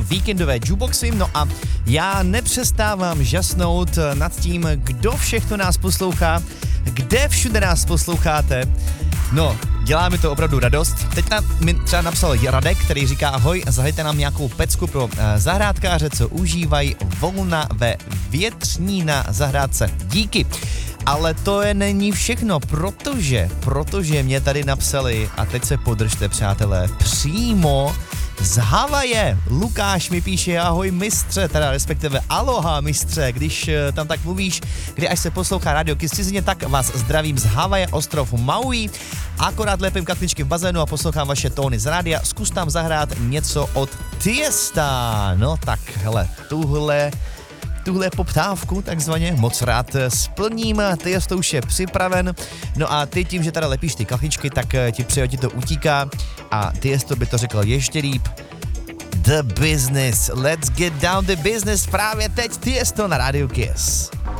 víkendové jukeboxy. No a já nepřestávám žasnout nad tím, kdo všechno nás poslouchá, kde všude nás posloucháte. No, dělá mi to opravdu radost. Teď mi třeba napsal Radek, který říká: ahoj, zahajte nám nějakou pecku pro zahrádkáře, co užívají volna ve větřní na zahrádce. Díky. Ale to není všechno, protože mě tady napsali, a teď se podržte, přátelé, přímo z Havaje. Lukáš mi píše: ahoj mistře, teda respektive aloha mistře, když tam tak mluvíš, kdy až se poslouchá Radio Kiss cizině, tak vás zdravím z Havaje, ostrov Maui. Akorát lepím katličky v bazénu a poslouchám vaše tóny z rádia. Zkus tam zahrát něco od Tiesta. No tak hele, tuhle poptávku takzvaně moc rád splním, Tiesto už je připraven, no a ty tím, že teda lepíš ty kachličky, tak ti přejo, ti to utíká a Tiesto by to řekl ještě líp. The business, let's get down the business, právě teď Tiesto na Radio Kiss.